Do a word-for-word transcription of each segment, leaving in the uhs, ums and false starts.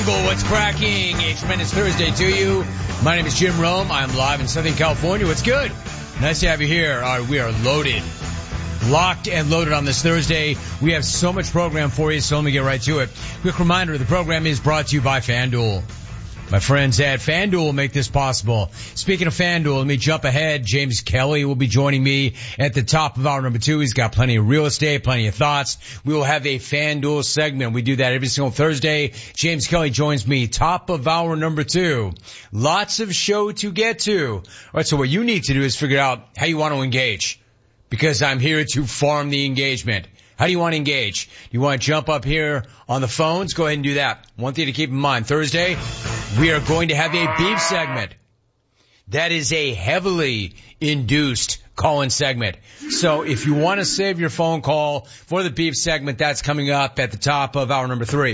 What's cracking? A tremendous Thursday to you. My name is Jim Rome. I'm live in Southern California. What's good? Nice to have you here. All right, we are loaded. Locked and loaded on this Thursday. We have so much program for you, so let me get right to it. Quick reminder, the program is brought to you by FanDuel. My friends at FanDuel will make this possible. Speaking of FanDuel, let me jump ahead. James Kelly will be joining me at the top of hour number two. He's got plenty of real estate, plenty of thoughts. We will have a FanDuel segment. We do that every single Thursday. James Kelly joins me, top of hour number two. Lots of show to get to. All right, so what you need to do is figure out how you want to engage, because I'm here to farm the engagement. How do you want to engage? You want to jump up here on the phones? Go ahead and do that. One thing to keep in mind, Thursday, we are going to have a beef segment. That is a heavily induced call-in segment. So if you want to save your phone call for the beef segment, that's coming up at the top of hour number three.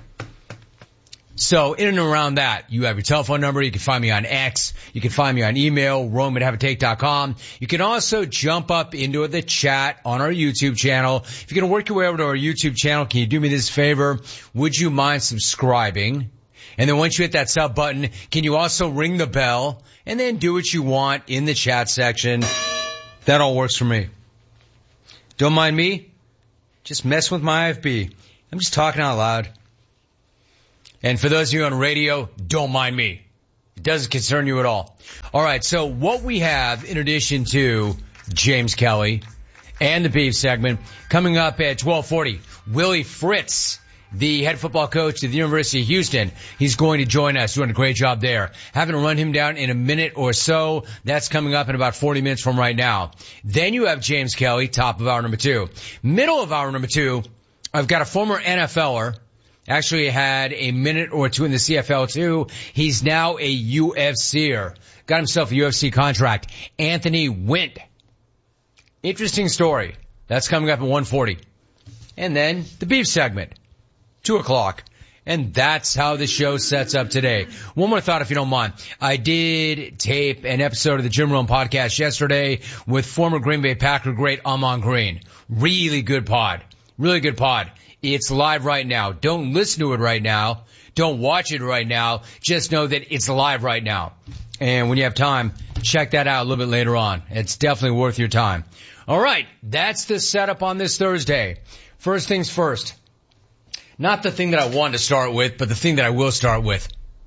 So in and around that, you have your telephone number. You can find me on X. You can find me on email, rome at have a take dot com. You can also jump up into the chat on our YouTube channel. If you're going to work your way over to our YouTube channel, can you do me this favor? Would you mind subscribing? And then once you hit that sub button, can you also ring the bell and then do what you want in the chat section? That all works for me. Don't mind me. Just mess with my I F B. I'm just talking out loud. And for those of you on radio, don't mind me. It doesn't concern you at all. All right, so what we have in addition to James Kelly and the beef segment, coming up at twelve forty, Willie Fritz, the head football coach at the University of Houston. He's going to join us, doing a great job there. Having to run him down in a minute or so. That's coming up in about forty minutes from right now. Then you have James Kelly, top of hour number two. Middle of hour number two, I've got a former N F L er. Actually had a minute or two in the C F L too. He's now a U F C er. Got himself a U F C contract. Anthony Wint. Interesting story. That's coming up at one forty. And then the beef segment. two o'clock. And that's how the show sets up today. One more thought, if you don't mind. I did tape an episode of the Jim Rome podcast yesterday with former Green Bay Packer great Amon Green. Really good pod. Really good pod. It's live right now. Don't listen to it right now. Don't watch it right now. Just know that it's live right now. And when you have time, check that out a little bit later on. It's definitely worth your time. All right. That's the setup on this Thursday. First things first. Not the thing that I wanted to start with, but the thing that I will start with.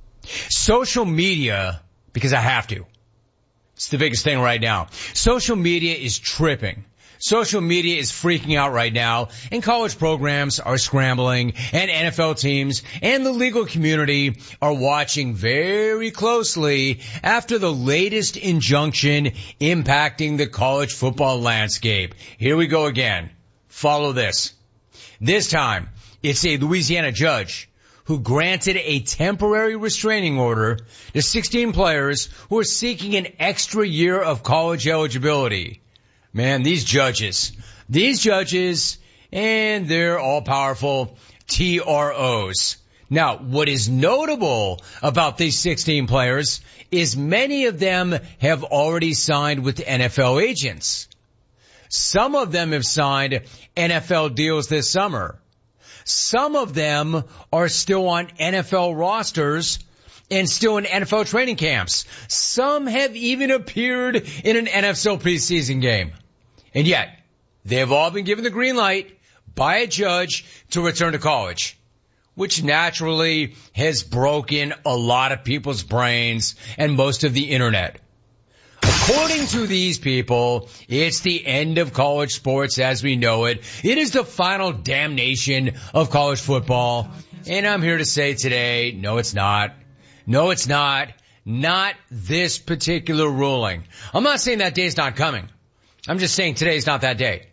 Social media, because I have to. It's the biggest thing right now. Social media is tripping. Social media is freaking out right now, and college programs are scrambling, and N F L teams and the legal community are watching very closely after the latest injunction impacting the college football landscape. Here we go again. Follow this. This time, it's a Louisiana judge who granted a temporary restraining order to sixteen players who are seeking an extra year of college eligibility. Man, these judges, these judges, and they're all-powerful T R Os. Now, what is notable about these sixteen players is many of them have already signed with N F L agents. Some of them have signed N F L deals this summer. Some of them are still on N F L rosters and still in N F L training camps. Some have even appeared in an N F L preseason game. And yet, they have all been given the green light by a judge to return to college, which naturally has broken a lot of people's brains and most of the internet. According to these people, it's the end of college sports as we know it. It is the final damnation of college football. And I'm here to say today, no, it's not. No, it's not. Not this particular ruling. I'm not saying that day's not coming. I'm just saying today's not that day.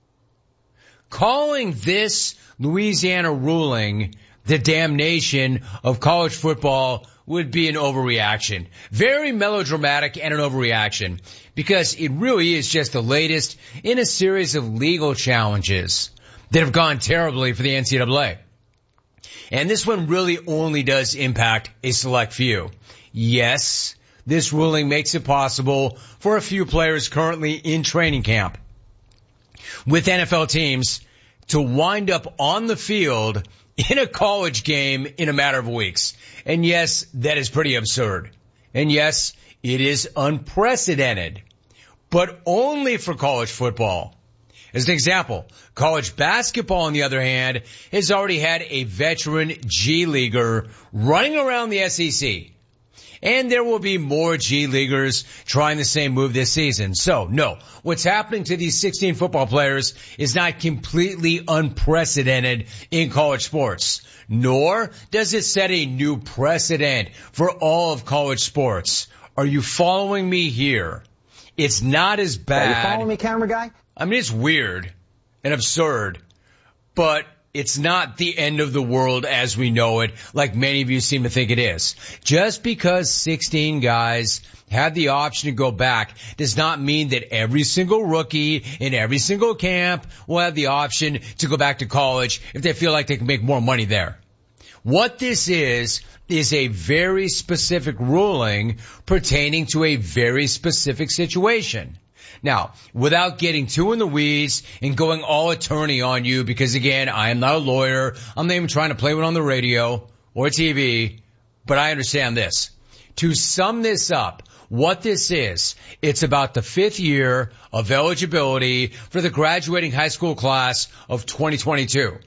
Calling this Louisiana ruling the damnation of college football would be an overreaction. Very melodramatic and an overreaction, because it really is just the latest in a series of legal challenges that have gone terribly for the N C double A. And this one really only does impact a select few. Yes, this ruling makes it possible for a few players currently in training camp with N F L teams to wind up on the field in a college game in a matter of weeks. And yes, that is pretty absurd. And yes, it is unprecedented, but only for college football. As an example, college basketball, on the other hand, has already had a veteran G-Leaguer running around the S E C. And there will be more G-Leaguers trying the same move this season. So, no, what's happening to these sixteen football players is not completely unprecedented in college sports. Nor does it set a new precedent for all of college sports. Are you following me here? It's not as bad. Are you following me, camera guy? I mean, it's weird and absurd, but it's not the end of the world as we know it, like many of you seem to think it is. Just because sixteen guys have the option to go back does not mean that every single rookie in every single camp will have the option to go back to college if they feel like they can make more money there. What this is, is a very specific ruling pertaining to a very specific situation. Now, without getting too in the weeds and going all attorney on you, because again, I am not a lawyer. I'm not even trying to play one on the radio or T V, but I understand this. To sum this up, what this is, it's about the fifth year of eligibility for the graduating high school class of twenty twenty-two.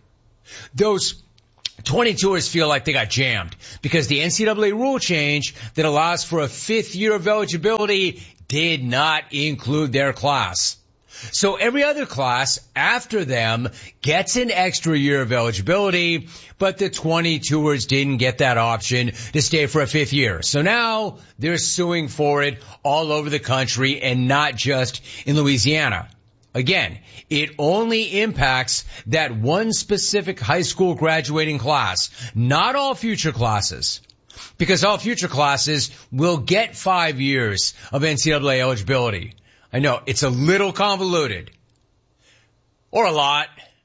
Those twenty-twoers feel like they got jammed because the N C double A rule change that allows for a fifth year of eligibility did not include their class. So every other class after them gets an extra year of eligibility, but the twenty-twoers didn't get that option to stay for a fifth year. So now they're suing for it all over the country and not just in Louisiana. Again, it only impacts that one specific high school graduating class, not all future classes. Because all future classes will get five years of N C double A eligibility. I know, it's a little convoluted. Or a lot.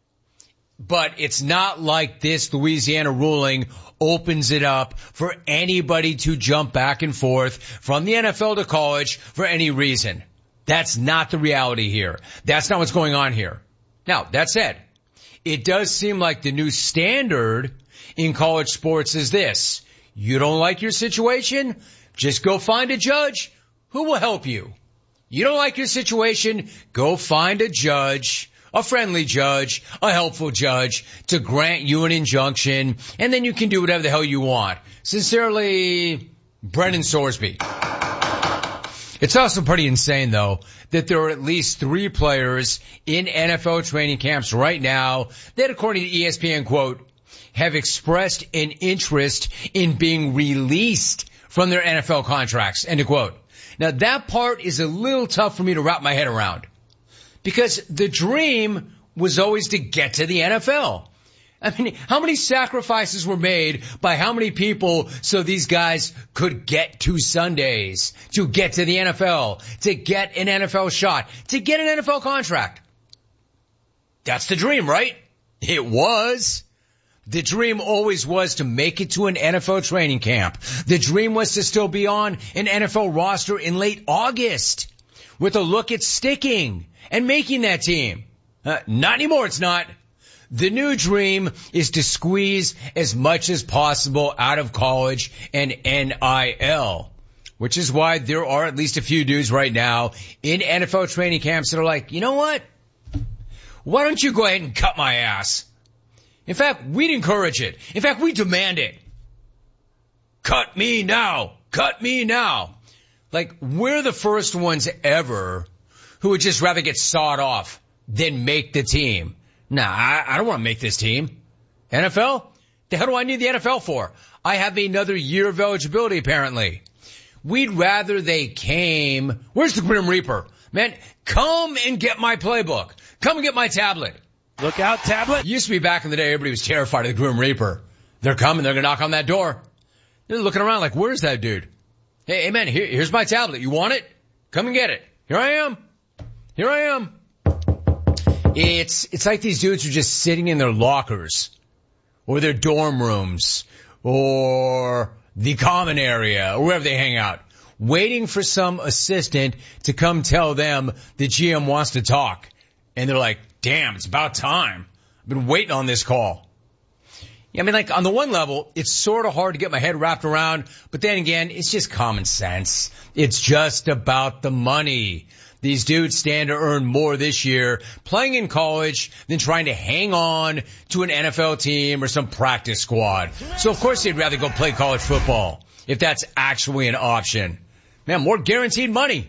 But it's not like this Louisiana ruling opens it up for anybody to jump back and forth from the N F L to college for any reason. That's not the reality here. That's not what's going on here. Now, that said, it does seem like the new standard in college sports is this. You don't like your situation? Just go find a judge who will help you. You don't like your situation? Go find a judge, a friendly judge, a helpful judge to grant you an injunction, and then you can do whatever the hell you want. Sincerely, Brennan Sorsby. It's also pretty insane, though, that there are at least three players in N F L training camps right now that, according to E S P N, quote, have expressed an interest in being released from their N F L contracts, end of quote. Now, that part is a little tough for me to wrap my head around because the dream was always to get to the N F L. I mean, how many sacrifices were made by how many people so these guys could get to Sundays, to get to the N F L, to get an N F L shot, to get an N F L contract? That's the dream, right? It was. The dream always was to make it to an N F L training camp. The dream was to still be on an N F L roster in late August with a look at sticking and making that team. Uh, not anymore, it's not. The new dream is to squeeze as much as possible out of college and N I L, which is why there are at least a few dudes right now in N F L training camps that are like, you know what? Why don't you go ahead and cut my ass? In fact, we'd encourage it. In fact, we demand it. Cut me now. Cut me now. Like, we're the first ones ever who would just rather get sawed off than make the team. Nah, I, I don't want to make this team. N F L? The hell do I need the N F L for? I have another year of eligibility, apparently. We'd rather they came. Where's the Grim Reaper? Man, come and get my playbook. Come and get my tablet. Look out, tablet. It used to be back in the day, everybody was terrified of the Grim Reaper. They're coming, they're going to knock on that door. They're looking around like, where's that dude? Hey, hey man, here, here's my tablet. You want it? Come and get it. Here I am. Here I am. It's, it's like these dudes are just sitting in their lockers or their dorm rooms or the common area or wherever they hang out, waiting for some assistant to come tell them the G M wants to talk. And they're like, damn, it's about time. I've been waiting on this call. I mean, like, on the one level, it's sort of hard to get my head wrapped around, but then again, it's just common sense. It's just about the money. These dudes stand to earn more this year playing in college than trying to hang on to an N F L team or some practice squad. So, of course, they'd rather go play college football if that's actually an option. Man, more guaranteed money.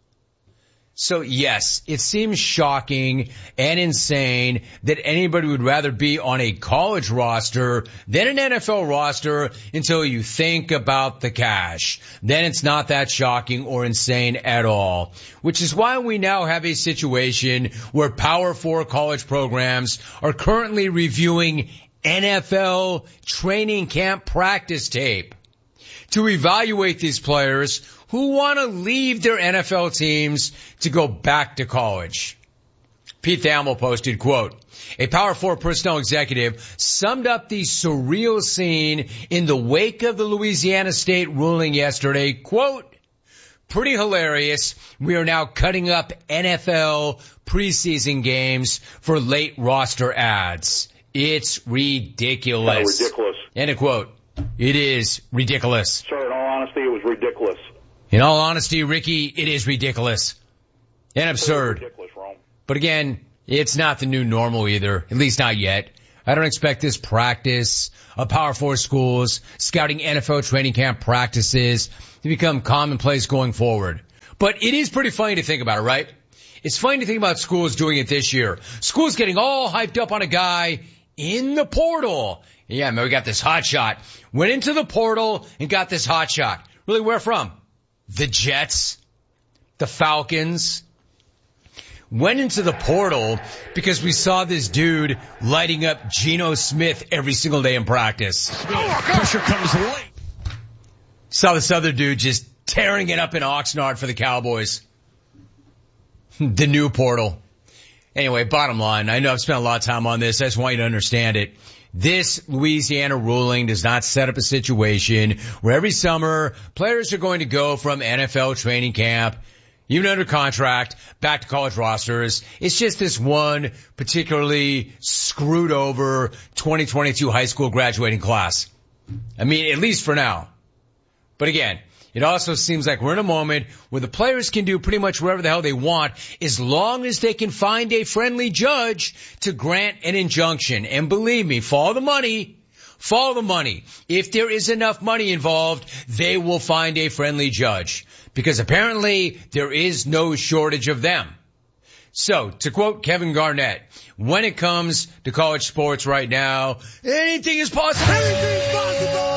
So, yes, it seems shocking and insane that anybody would rather be on a college roster than an N F L roster until you think about the cash. Then it's not that shocking or insane at all, which is why we now have a situation where Power Four college programs are currently reviewing N F L training camp practice tape to evaluate these players who want to leave their N F L teams to go back to college. Pete Thamel posted, quote, a Power Four personnel executive summed up the surreal scene in the wake of the Louisiana State ruling yesterday, quote, pretty hilarious. We are now cutting up N F L preseason games for late roster ads. It's ridiculous. That's ridiculous. End of quote. It is ridiculous. Sir, in all honesty, it was ridiculous. In all honesty, Ricky, it is ridiculous and absurd. Ridiculous, Rome. But again, it's not the new normal either, at least not yet. I don't expect this practice of Power Four schools scouting N F L training camp practices to become commonplace going forward. But it is pretty funny to think about it, right? It's funny to think about schools doing it this year. Schools getting all hyped up on a guy in the portal. Yeah, man, we got this hot shot. Went into the portal and got this hot shot. Really, where from? The Jets, the Falcons. Went into the portal because we saw this dude lighting up Geno Smith every single day in practice. Oh, pressure comes late. Saw this other dude just tearing it up in Oxnard for the Cowboys. The new portal. Anyway, bottom line, I know I've spent a lot of time on this. I just want you to understand it. This Louisiana ruling does not set up a situation where every summer players are going to go from N F L training camp, even under contract, back to college rosters. It's just this one particularly screwed over twenty twenty-two high school graduating class. I mean, at least for now. But again, it also seems like we're in a moment where the players can do pretty much whatever the hell they want as long as they can find a friendly judge to grant an injunction. And believe me, follow the money. Follow the money. If there is enough money involved, they will find a friendly judge. Because apparently there is no shortage of them. So, to quote Kevin Garnett, when it comes to college sports right now, anything is possible. Anything is possible.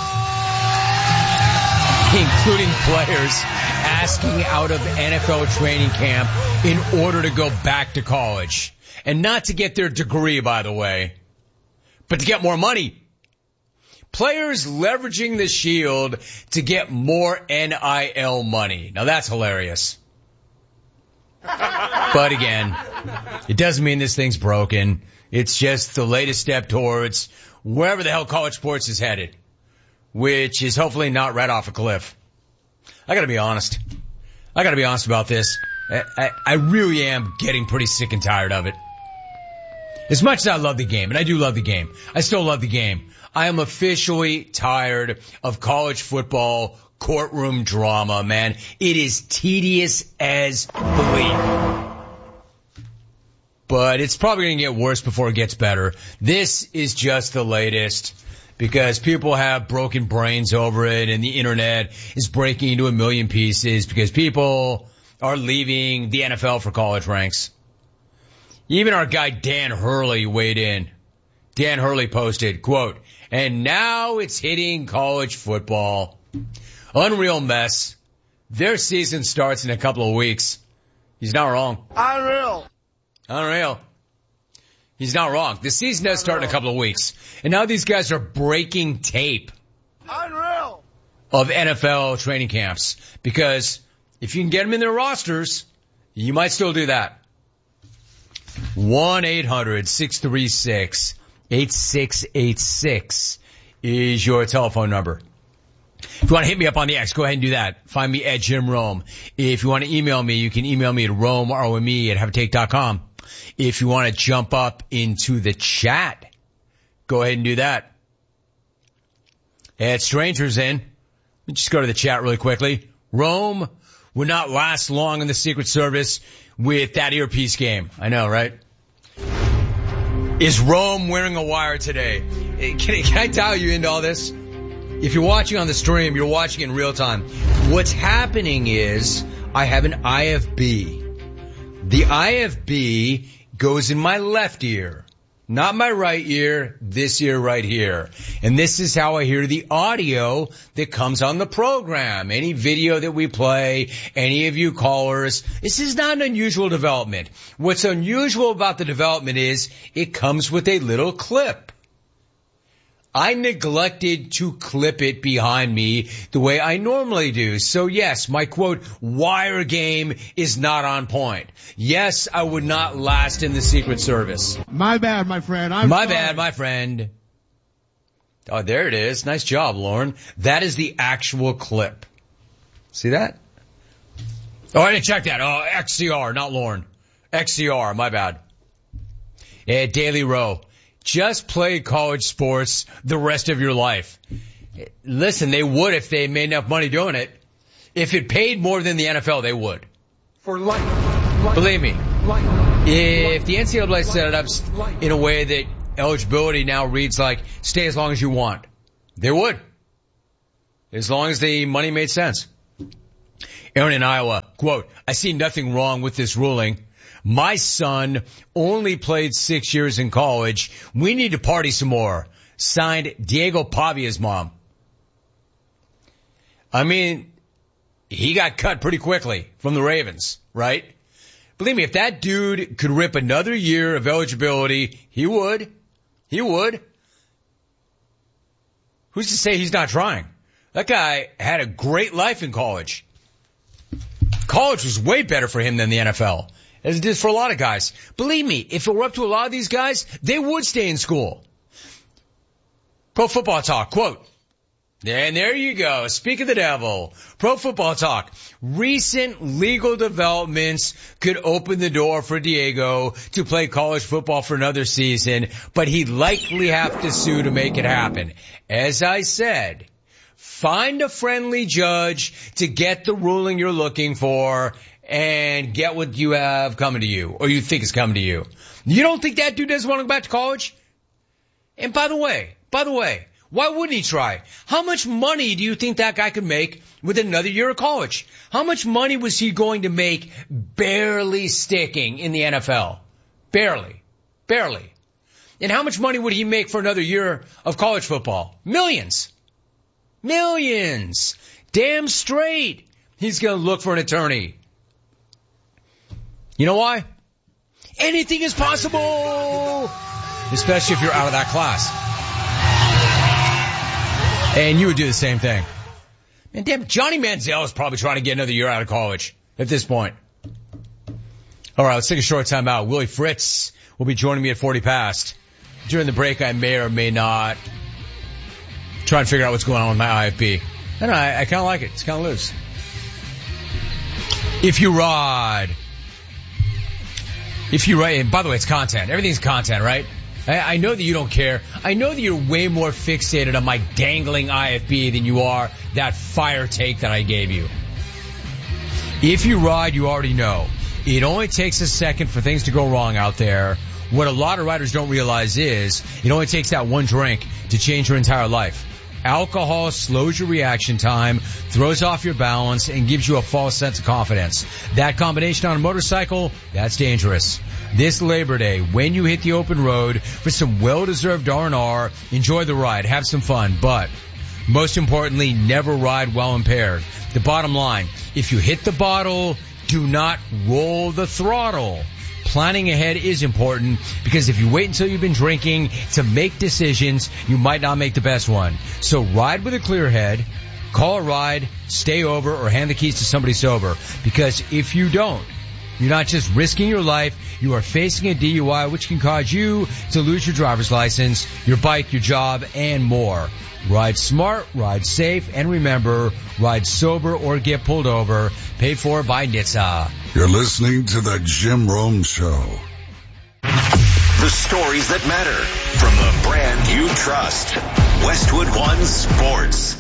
Including players asking out of N F L training camp in order to go back to college. And not to get their degree, by the way, but to get more money. Players leveraging the Shield to get more N I L money. Now that's hilarious. But again, it doesn't mean this thing's broken. It's just the latest step towards wherever the hell college sports is headed, which is hopefully not right off a cliff. I gotta be honest. I gotta be honest about this. I, I, I really am getting pretty sick and tired of it. As much as I love the game, and I do love the game, I still love the game, I am officially tired of college football courtroom drama, man. It is tedious as bleep. But it's probably going to get worse before it gets better. This is just the latest because people have broken brains over it and the internet is breaking into a million pieces because people are leaving the N F L for college ranks. Even our guy Dan Hurley weighed in. Dan Hurley posted, quote, and now it's hitting college football. Unreal mess. Their season starts in a couple of weeks. He's not wrong. Unreal. Unreal. He's not wrong. The season does start in a couple of weeks. And now these guys are breaking tape. Unreal. Of N F L training camps. Because if you can get them in their rosters, you might still do that. one eight hundred six three six eight six eight six is your telephone number. If you want to hit me up on the X, go ahead and do that. Find me at Jim Rome. If you want to email me, you can email me at Rome, R O M E, at have a take dot com. If you want to jump up into the chat, go ahead and do that. Add strangers in. Let me just go to the chat really quickly. Rome would not last long in the Secret Service with that earpiece game. I know, right? Is Rome wearing a wire today? Can, can I dial you into all this? If you're watching on the stream, you're watching in real time. What's happening is I have an I F B. The I F B goes in my left ear, not my right ear, this ear right here. And this is how I hear the audio that comes on the program. Any video that we play, any of you callers, this is not an unusual development. What's unusual about the development is it comes with a little clip. I neglected to clip it behind me the way I normally do. So yes, my quote, wire game is not on point. Yes, I would not last in the Secret Service. My bad, my friend. I'm my sorry. bad, my friend. Oh, there it is. Nice job, Lauren. That is the actual clip. See that? Oh, I didn't check that. Oh, X C R, not Lauren. X C R, my bad. Yeah, Daily Row. Just play college sports the rest of your life. Listen, they would if they made enough money doing it. If it paid more than the N F L, they would. For life. life. Believe me. Life. If the N C double A set it up in a way that eligibility now reads like stay as long as you want, they would. As long as the money made sense. Aaron in Iowa, quote, I see nothing wrong with this ruling. My son only played six years in college. We need to party some more. Signed, Diego Pavia's mom. I mean, he got cut pretty quickly from the Ravens, right? Believe me, if that dude could rip another year of eligibility, he would. He would. Who's to say he's not trying? That guy had a great life in college. College was way better for him than the N F L. As it is for a lot of guys. Believe me, if it were up to a lot of these guys, they would stay in school. Pro Football Talk, quote, and there you go. Speak of the devil. Pro Football Talk. Recent legal developments could open the door for Diego to play college football for another season, but he'd likely have to sue to make it happen. As I said, find a friendly judge to get the ruling you're looking for and get what you have coming to you, or you think is coming to you. You don't think that dude doesn't want to go back to college? And by the way, by the way, why wouldn't he try? How much money do you think that guy could make with another year of college? How much money was he going to make barely sticking in the N F L? Barely. Barely. And how much money would he make for another year of college football? Millions. Millions. Damn straight. He's going to look for an attorney. You know why? Anything is possible! Especially if you're out of that class. And you would do the same thing. Man, damn, Johnny Manziel is probably trying to get another year out of college at this point. All right, let's take a short time out. Willie Fritz will be joining me at forty past. During the break, I may or may not try and figure out what's going on with my I F B. I don't know, I, I kind of like it. It's kind of loose. If you ride... If you write, and by the way, it's content. Everything's content, right? I, I know that you don't care. I know that you're way more fixated on my dangling I F B than you are that fire take that I gave you. If you ride, you already know. It only takes a second for things to go wrong out there. What a lot of riders don't realize is it only takes that one drink to change your entire life. Alcohol slows your reaction time, throws off your balance, and gives you a false sense of confidence. That combination on a motorcycle, that's dangerous. This Labor Day, when you hit the open road for some well-deserved R and R, enjoy the ride, have some fun, but most importantly, never ride while impaired. The bottom line, if you hit the bottle, do not roll the throttle. Planning ahead is important because if you wait until you've been drinking to make decisions, you might not make the best one. So ride with a clear head, call a ride, stay over, or hand the keys to somebody sober. Because if you don't, you're not just risking your life, you are facing a D U I which can cause you to lose your driver's license, your bike, your job, and more. Ride smart, ride safe, and remember, ride sober or get pulled over. Paid for by N H T S A. You're listening to the Jim Rome Show. The stories that matter from the brand you trust. Westwood One Sports.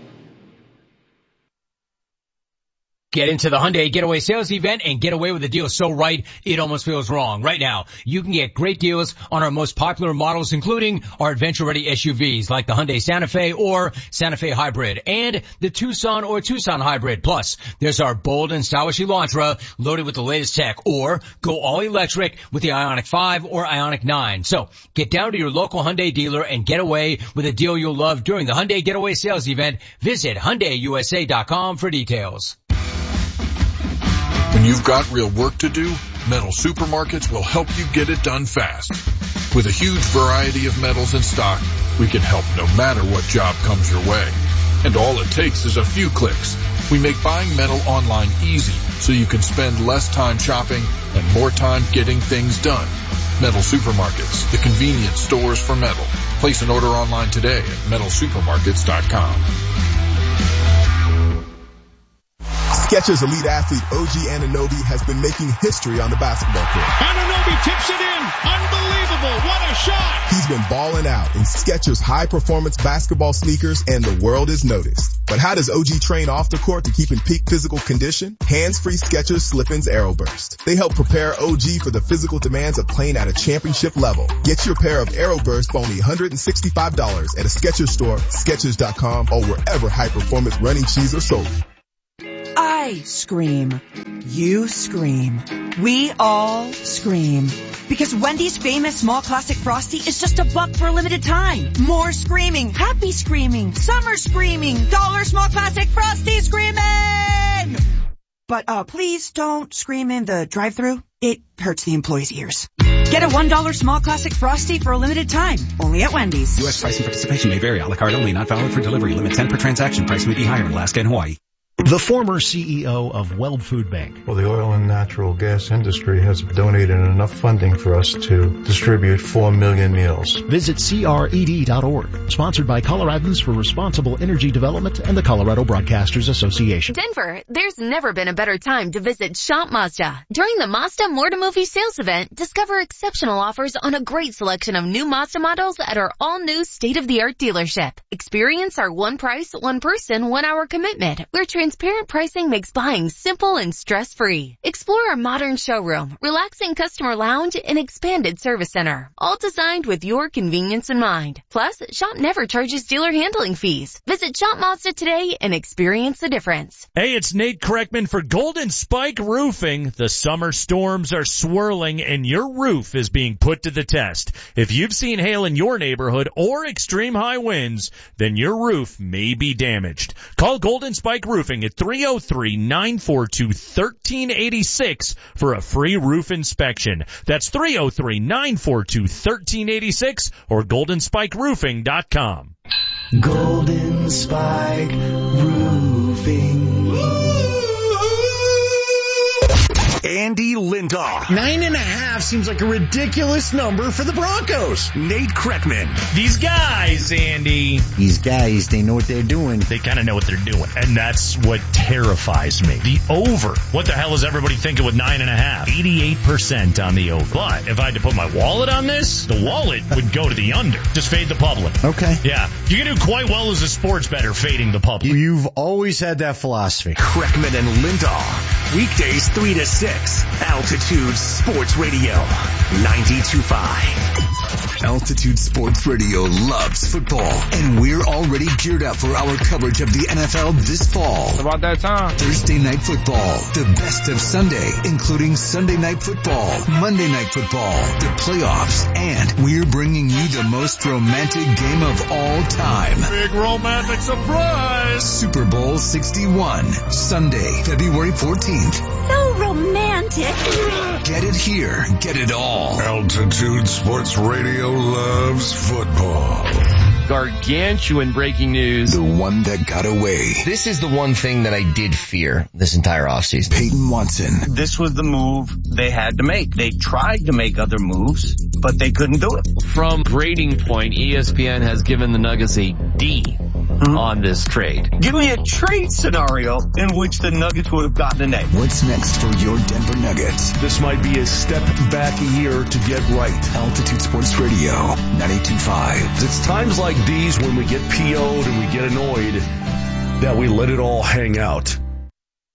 Get into the Hyundai Getaway Sales Event and get away with a deal so right, it almost feels wrong. Right now, you can get great deals on our most popular models, including our adventure-ready S U Vs like the Hyundai Santa Fe or Santa Fe Hybrid and the Tucson or Tucson Hybrid. Plus, there's our bold and stylish Elantra loaded with the latest tech, or go all electric with the Ioniq five or Ioniq nine. So, get down to your local Hyundai dealer and get away with a deal you'll love during the Hyundai Getaway Sales Event. Visit Hyundai U S A dot com for details. When you've got real work to do, Metal Supermarkets will help you get it done fast. With a huge variety of metals in stock, we can help no matter what job comes your way. And all it takes is a few clicks. We make buying metal online easy so you can spend less time shopping and more time getting things done. Metal Supermarkets, the convenience stores for metal. Place an order online today at metal supermarkets dot com. Skechers elite athlete O G Anunoby has been making history on the basketball court. Anunoby tips it in. Unbelievable. What a shot. He's been balling out in Skechers high-performance basketball sneakers, and the world is noticed. But how does O G train off the court to keep in peak physical condition? Hands-free Skechers Slip-ins Aeroburst. They help prepare O G for the physical demands of playing at a championship level. Get your pair of Aeroburst for only one hundred sixty-five dollars at a Skechers store, Skechers dot com, or wherever high-performance running shoes are sold. I scream. You scream. We all scream. Because Wendy's famous small classic Frosty is just a buck for a limited time. More screaming, happy screaming, summer screaming, dollar small classic Frosty screaming! But uh please don't scream in the drive-thru. It hurts the employees' ears. Get a one dollar small classic Frosty for a limited time. Only at Wendy's. U S price and participation may vary. A la carte only. Not valid for delivery. Limit ten per transaction. Price may be higher in Alaska and Hawaii. The former C E O of Weld Food Bank. Well, the oil and natural gas industry has donated enough funding for us to distribute four million meals. Visit C R E D dot org. Sponsored by Coloradans for Responsible Energy Development and the Colorado Broadcasters Association. Denver, there's never been a better time to visit Shop Mazda. During the Mazda More to Movie sales event, discover exceptional offers on a great selection of new Mazda models at our all-new state-of-the-art dealership. Experience our one price, one person, one hour commitment, where transparent pricing makes buying simple and stress-free. Explore our modern showroom, relaxing customer lounge, and expanded service center, all designed with your convenience in mind. Plus, Shop never charges dealer handling fees. Visit Shop Mazda today and experience the difference. Hey, it's Nate Kreckman for Golden Spike Roofing. The summer storms are swirling and your roof is being put to the test. If you've seen hail in your neighborhood or extreme high winds, then your roof may be damaged. Call Golden Spike Roofing at three oh three, nine four two, one three eight six for a free roof inspection. That's three oh three, nine four two, one three eight six or golden spike roofing dot com. Golden Spike Roofing. Andy Lindahl. Nine and a half seems like a ridiculous number for the Broncos. Nate Kreckman. These guys, Andy. These guys, they know what they're doing. They kind of know what they're doing. And that's what terrifies me. The over. What the hell is everybody thinking with nine and a half? eighty-eight percent on the over. But if I had to put my wallet on this, the wallet would go to the under. Just fade the public. Okay. Yeah. You can do quite well as a sports bettor fading the public. You've always had that philosophy. Kreckman and Lindahl. Weekdays three to six. Altitude Sports Radio. ninety-two point five. Altitude Sports Radio loves football, and we're already geared up for our coverage of the N F L this fall. It's about that time. Thursday Night Football, the best of Sunday, including Sunday Night Football, Monday Night Football, the playoffs, and we're bringing you the most romantic game of all time. Big romantic surprise. Super Bowl sixty-one, Sunday, February fourteenth. So romantic. Get it here, get it all. Altitude Sports Radio loves football. Gargantuan breaking news. The one that got away. This is the one thing that I did fear this entire offseason. Peyton Watson. This was the move they had to make. They tried to make other moves, but they couldn't do it. From Grading Point, E S P N has given the Nuggets a D mm-hmm. on this trade. Give me a trade scenario in which the Nuggets would have gotten an A. What's next for your Denver Nuggets? This might be a step back a year to get right. Altitude Sports Radio, ninety-two point five. It's times like these when we get P O'd and we get annoyed that we let it all hang out.